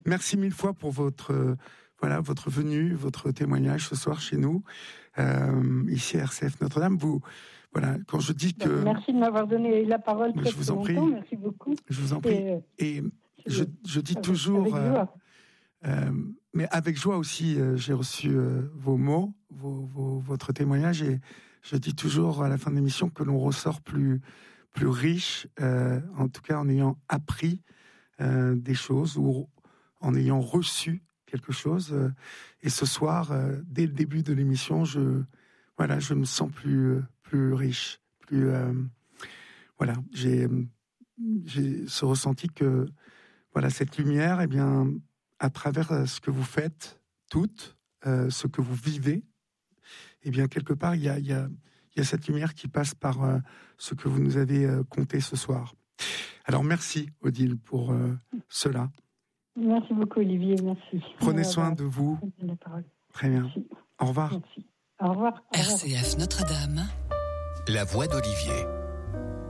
Merci mille fois pour votre venue, votre témoignage ce soir chez nous, ici à RCF Notre-Dame. Quand je dis que... Merci de m'avoir donné la parole très longtemps, merci beaucoup. Je vous en prie. Et je dis toujours... Avec joie. Mais avec joie aussi, j'ai reçu vos mots, votre témoignage, et je dis toujours à la fin de l'émission que l'on ressort plus riche, en tout cas en ayant appris des choses ou en ayant reçu quelque chose. Et ce soir, dès le début de l'émission, je me sens plus riche, j'ai ce ressenti que cette lumière, eh bien, à travers ce que vous faites toutes, ce que vous vivez, eh bien quelque part il y a cette lumière qui passe par ce que vous nous avez conté ce soir. Alors merci Odile pour cela. Merci beaucoup Olivier, merci. Prenez soin de vous. Très bien. Merci. Au revoir. Merci. Au revoir. RCF Notre-Dame. La voix d'Olivier.